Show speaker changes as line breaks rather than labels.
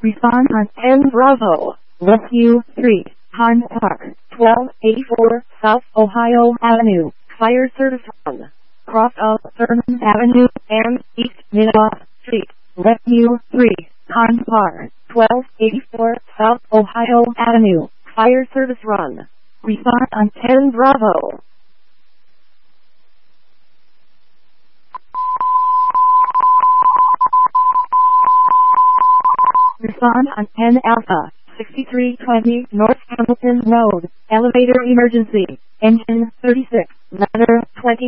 Respond on 10 Bravo. Rescue 3, Pond Park, 1284 South Ohio Avenue, Fire Service 1. Cross of Thurman Avenue and East Minot Street. Rescue 3, Pond Park, 1284 South Ohio Avenue, Fire Service Run. Respond on 10 Bravo. Respond on 10 Alpha, 6320 North Hamilton Road, elevator emergency, engine 36, ladder 20.